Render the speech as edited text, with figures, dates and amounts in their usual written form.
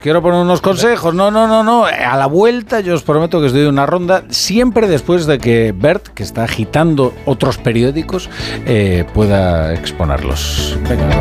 Quiero poner unos consejos. No. A la vuelta yo os prometo que os doy una ronda, siempre después de que Bert, que está agitando otros periódicos, pueda exponerlos. Venga,